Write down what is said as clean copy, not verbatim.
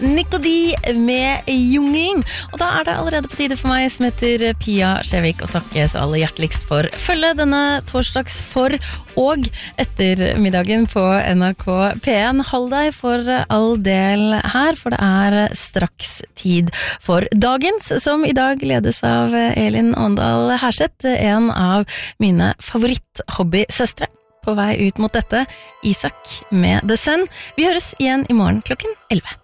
Nico D med Jungelen. Og da det allerede på tide for meg som heter Pia Skjevik å takke så aller hjerteligst for følge denne torsdags for og etter middagen på NRK P1. Hold deg for all del her, for det straks tid for dagens, som i dag ledes av Elin Åndal Herseth, en av mine favoritt-hobbysøstre. På vei ut mot dette, Isak med The Sun. Vi høres igjen i morgen klokken 11.